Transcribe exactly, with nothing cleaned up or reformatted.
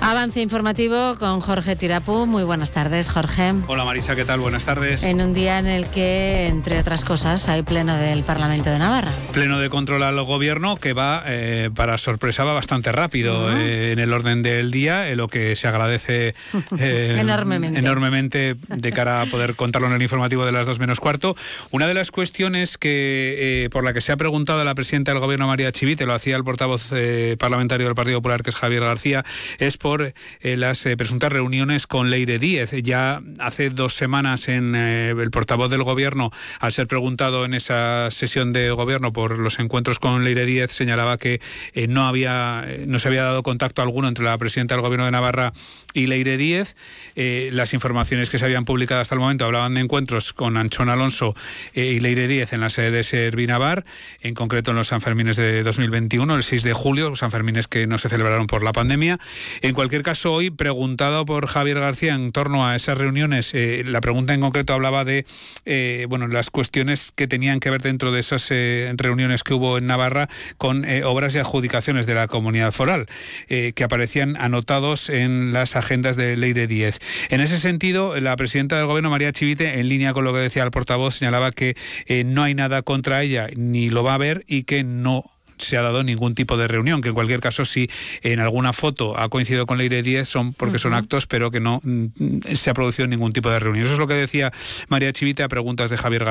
Avance informativo con Jorge Tirapú. Muy buenas tardes, Jorge. Hola Marisa, ¿qué tal? Buenas tardes. En un día en el que, entre otras cosas, hay pleno del Parlamento de Navarra. Pleno de control al gobierno que va, eh, para sorpresa, va bastante rápido uh-huh. eh, en el orden del día, eh, lo que se agradece eh, enormemente. enormemente de cara a poder contarlo en el informativo de las dos menos cuarto. Una de las cuestiones que eh, por la que se ha preguntado a la presidenta del gobierno, María Chivite, lo hacía el portavoz eh, parlamentario del Partido Popular, que es Javier García, es por por eh, las eh, presuntas reuniones con Leire Díez. Ya hace dos semanas en eh, el portavoz del gobierno, al ser preguntado en esa sesión de gobierno por los encuentros con Leire Díez, señalaba que eh, no había eh, no se había dado contacto alguno entre la presidenta del gobierno de Navarra y Leire Díez. Eh, las informaciones que se habían publicado hasta el momento hablaban de encuentros con Anchón Alonso eh, y Leire Díez en la sede de Servinavar, en concreto en los Sanfermines de dos mil veintiuno, el seis de julio, Sanfermines que no se celebraron por la pandemia. En En cualquier caso, hoy, preguntado por Javier García en torno a esas reuniones, eh, la pregunta en concreto hablaba de eh, bueno, las cuestiones que tenían que ver dentro de esas eh, reuniones que hubo en Navarra con eh, obras y adjudicaciones de la comunidad foral, eh, que aparecían anotados en las agendas de Leire Díez. En ese sentido, la presidenta del gobierno, María Chivite, en línea con lo que decía el portavoz, señalaba que eh, no hay nada contra ella, ni lo va a haber, y que no se ha dado ningún tipo de reunión, que en cualquier caso si en alguna foto ha coincidido con Leire Díez son porque uh-huh. son actos, pero que no mm, se ha producido ningún tipo de reunión. Eso es lo que decía María Chivite a preguntas de Javier García.